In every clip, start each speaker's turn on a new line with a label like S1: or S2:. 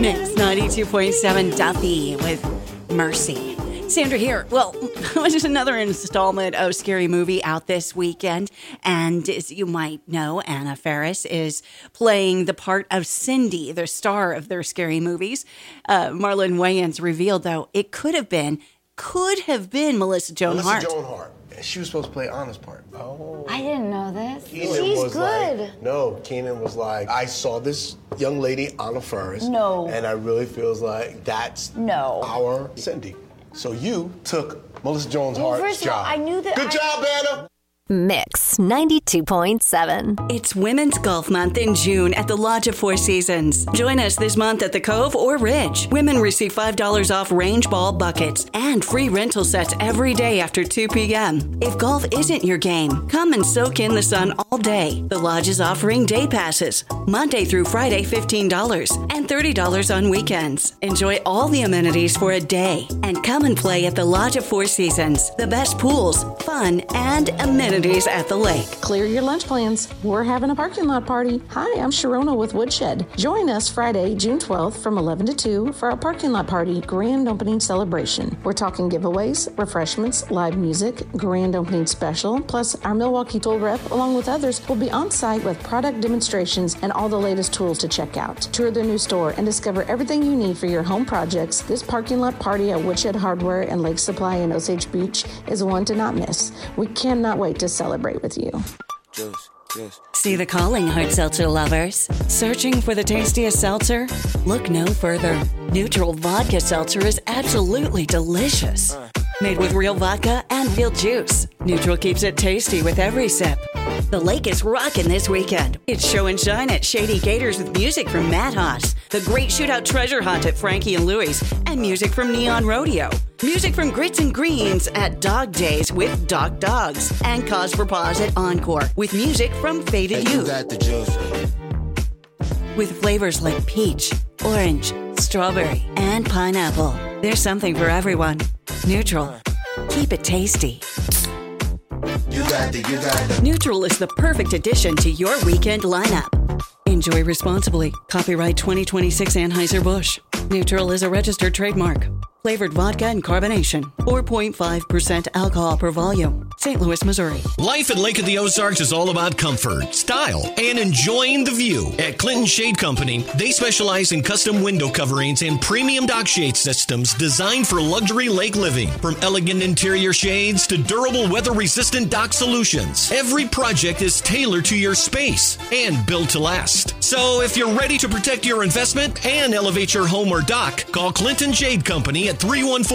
S1: Mix 92.7 Duffy with Mercy. Sandra here. Well, just another installment of Scary Movie out this weekend. And as you might know, Anna Faris is playing the part of Cindy, the star of their scary movies. Marlon Wayans revealed, though, it could have been Melissa Joan Hart.
S2: Melissa Joan Hart. She was supposed to play Anna's part. Oh.
S3: I didn't know this.
S2: She's
S3: good.
S2: Kenan was like, I saw this young lady, Anna Faris.
S3: No.
S2: And I really feels like that's our Cindy. So you took Melissa Joan Hart's
S3: first of all,
S2: job.
S3: I knew that.
S2: Good job, Anna.
S4: Mix 92.7.
S1: It's Women's Golf Month in June at the Lodge of Four Seasons. Join us this month at the Cove or Ridge. Women receive $5 off range ball buckets and free rental sets every day after 2 p.m. If golf isn't your game, come and soak in the sun all day. The Lodge is offering day passes, Monday through Friday $15 and $30 on weekends. Enjoy all the amenities for a day and come and play at the Lodge of Four Seasons. The best pools, fun, and amenities at the lake.
S5: Clear your lunch plans. We're having a parking lot party. Hi, I'm Sharona with Woodshed. Join us Friday, June 12th from 11 to 2 for our parking lot party grand opening celebration. We're talking giveaways, refreshments, live music, grand opening special, plus our Milwaukee tool rep, along with others, will be on site with product demonstrations and all the latest tools to check out. Tour their new store and discover everything you need for your home projects. This parking lot party at Woodshed Hardware and Lake Supply in Osage Beach is one to not miss. We cannot wait to celebrate with you.
S1: See the calling, hard seltzer lovers. Searching for the tastiest seltzer? Look no further. Neutral Vodka Seltzer is absolutely delicious. Made with real vodka and real juice. Neutral keeps it tasty with every sip. The lake is rocking this weekend. It's show and shine at Shady Gators with music from Matt Haas, the Great Shootout Treasure Hunt at Frankie and Louie's, and music from Neon Rodeo. Music from Grits and Greens at Dog Days with Doc Dogs, and Cause for Pause at Encore with music from Faded Youth. With flavors like peach, orange, strawberry, and pineapple. There's something for everyone. Neutral. Keep it tasty.
S6: You got the.
S1: Neutral is the perfect addition to your weekend lineup. Enjoy responsibly. Copyright 2026 Anheuser-Busch. Neutral is a registered trademark. Flavored vodka and carbonation. 4.5% alcohol per volume. St. Louis, Missouri.
S7: Life at Lake of the Ozarks is all about comfort, style, and enjoying the view. At Clinton Shade Company, they specialize in custom window coverings and premium dock shade systems designed for luxury lake living. From elegant interior shades to durable weather-resistant dock solutions, every project is tailored to your space and built to last. So if you're ready to protect your investment and elevate your home or dock, call Clinton Shade Company at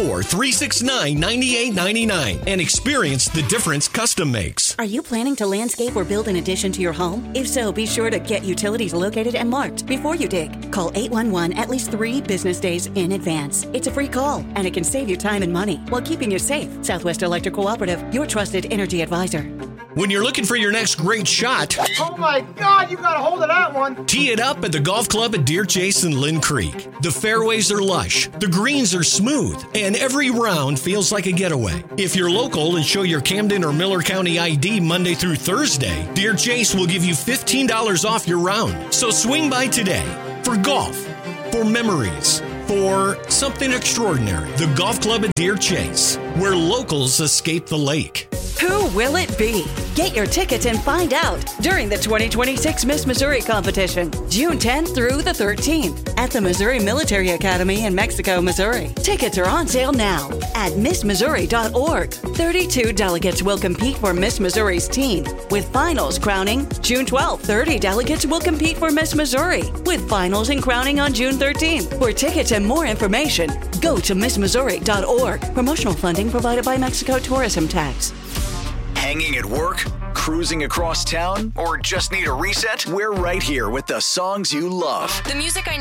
S7: 314-369-9899 and experience the difference custom makes.
S1: Are you planning to landscape or build an addition to your home? If so, be sure to get utilities located and marked before you dig. Call 811 at least 3 business days in advance. It's a free call, and it can save you time and money while keeping you safe. Southwest Electric Cooperative, your trusted energy advisor.
S7: When you're looking for your next great shot,
S8: oh my God, you got a hold of that one.
S7: Tee it up at the golf club at Deer Chase and Lynn Creek. The fairways are lush, the greens are smooth, and every round feels like a getaway. If you're local and show your Camden or Miller County ID Monday through Thursday, Deer Chase will give you $15 off your round. So swing by today for golf, for memories, for something extraordinary. The golf club at Deer Chase, where locals escape the lake.
S1: Who will it be? Get your tickets and find out during the 2026 Miss Missouri competition, June 10th through the 13th at the Missouri Military Academy in Mexico, Missouri. Tickets are on sale now at MissMissouri.org. 32 delegates will compete for Miss Missouri's team, with finals crowning June 12th. 30 delegates will compete for Miss Missouri, with finals and crowning on June 13th. For tickets and more information, go to MissMissouri.org. Promotional funding provided by Mexico Tourism Tax.
S6: Hanging at work, cruising across town, or just need a reset? We're right here with the songs you love.
S9: The music I